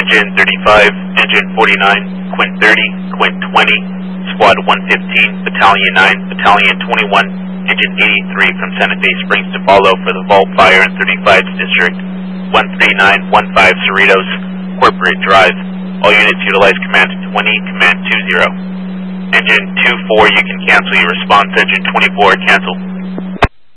Engine 35, Engine 49, Quint 30, Quint 20, Squad 115, Battalion 9, Battalion 21, Engine 83 from Santa Fe Springs to follow for the Vault Fire in 35th District, 13915 Cerritos, Corporate Drive. All units utilize Command 20, Command 20. Engine 24, you can cancel your response. Engine 24, cancel.